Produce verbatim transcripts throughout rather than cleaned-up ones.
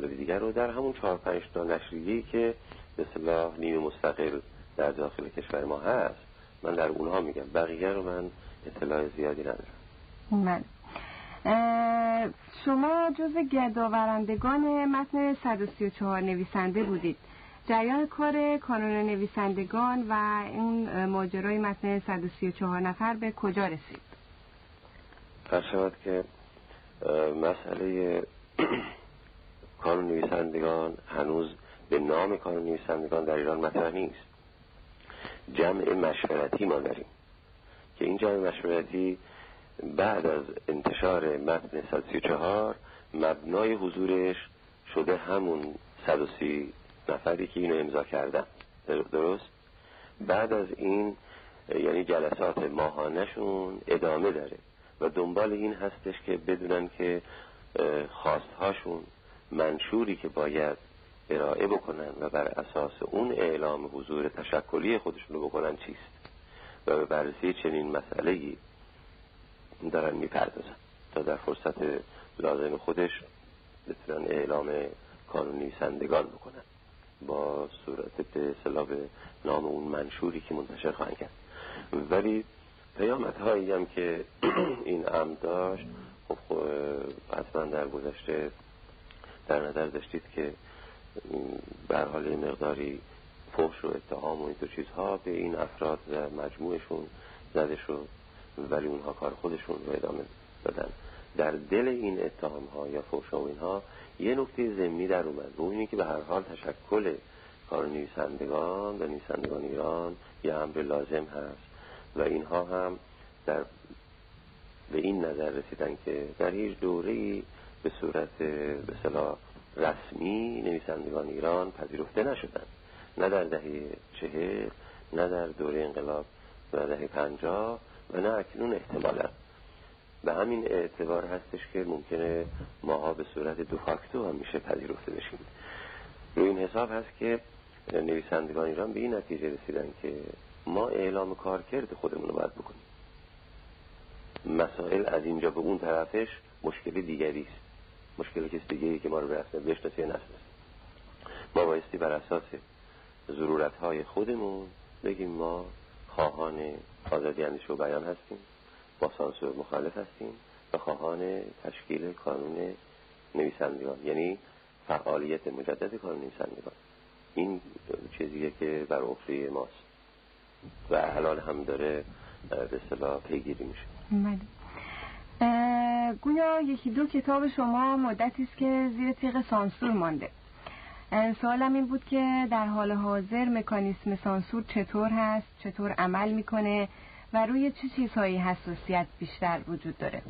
مطالب دیگر رو در همون چهار پنج تا نشریه‌ای که به اصطلاح نیمه مستقل در داخل کشور ما هست من در اونها میگم، بقیه رو من اطلاع زیادی ندارم. من شما جز گردآورندگان متن صد و سی و چهار نویسنده بودید. جریان کار کانون نویسندگان و این ماجرای متن صد و سی و چهار نفر به کجا رسید؟ فرض شود که مسئله کانون نویسندگان هنوز به نام کانون نویسندگان در ایران مطرح نیست. جمع مشورتی ما داریم که این جمع مشورتی بعد از انتشار متن صد و سی و چهار مبنای حضورش شده همون صد و سی نفری که اینو امضا کردن. درست؟ بعد از این یعنی جلسات ماهانه‌شون ادامه داره و دنبال این هستش که بدونن که خواستهاشون منشوری که باید ارائه بکنن و بر اساس اون اعلام حضور تشکلی خودشون رو بکنن چیست و به بررسی چنین مسئله‌ای دارن میپردازن تا در فرصت لازم خودش بتونن اعلام کانون نویسندگان بکنن با صورت به اصطلاح به نام اون منشوری که منتشر خواهند کرد. ولی پیامدهایی هم که این امر داشت خب حتما در گذشته در نظر داشتید که به هر حال مقداری فحش و اتهام و این تو چیزها به این افراد و مجموعشون زده شد، ولی اونها کار خودشون رو ادامه دادن. در دل این اتهام ها یا فحش و اینها یه نکته ضمنی در اومد و اینه که به هر حال تشکل کار نویسندگان و نویسندگان ایران یه امر لازم هست و اینها هم در به این نظر رسیدن که در هیچ دوره‌ای به صورت به اصطلاح رسمی نویسندگان ایران پذیرفته نشدن، نه در دهه چهل، نه در دوره انقلاب و دهه پنجاه و نه اکنون احتمالا. به همین اعتبار هستش که ممکنه ماها به صورت دو فاکتو هم میشه پذیرفته بشیم. روی این حساب هست که نویسندگان ایران به این نتیجه رسیدن که ما اعلام کارکرد خودمون رو باید بکنیم. مسائل از اینجا به اون طرفش مشکل دیگری است، مشکل کسی دیگری که ما رو به رسمه بشناسه نشناسه. ما بایستی بر اساس ضرورت‌های خودمون بگیم ما خواهان آزادی اندیشه و بیان هستیم، با سانسور مخالف هستیم و خواهان تشکیل کانون نویسندگان، یعنی فعالیت مجدد کانون نویسندگان. این چیزیه که بر عهده ماست و الان هم داره به اصطلاح پیگیری میشه. گویا یکی دو کتاب شما مدتی است که زیر تیغ سانسور مانده. سوالم این بود که در حال حاضر مکانیسم سانسور چطور هست، چطور عمل میکنه و روی چه چیزهایی حساسیت بیشتر وجود داره؟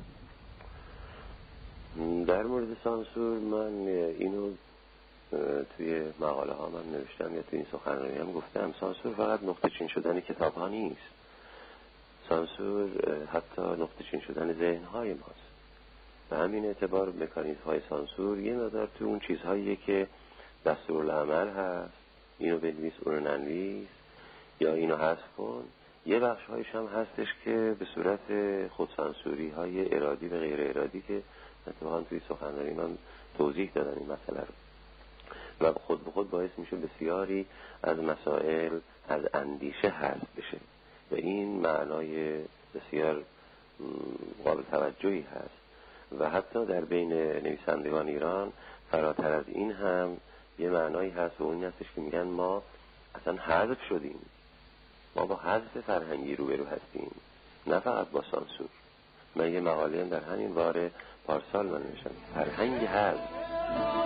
در مورد سانسور من اینو توی مقاله ها من نوشتم یا توی این سخنرانی هم گفتم. سانسور فقط نقطه چین شدن کتاب ها نیست، سانسور حتی نقطه چین شدن ذهن های ماست. به همین اعتبار مکانیزم های سانسور یه مقدار تو اون چیزهایی که دستورالعمل هست، اینو بنویس اونو ننویس یا اینو حذف کن، یه بخش هایش هم هستش که به صورت خودسانسوری های ارادی و غیر ارادی که اتفاقا توی سخنرانی من توضیح دادم این مسئله رو و خود به خود باعث میشه بسیاری از مسائل از اندیشه حذف بشه و این معنای بسیار قابل توجهی هست و حتی در بین نویسندگان ایران فراتر از این هم یه معنایی هست و اون هستش که میگن ما اصلا حذف شدیم، ما با حذف فرهنگی روبرو هستیم، نه فقط با سانسور. من یه مقاله در همین باره پارسال من نوشتم، فرهنگ حذف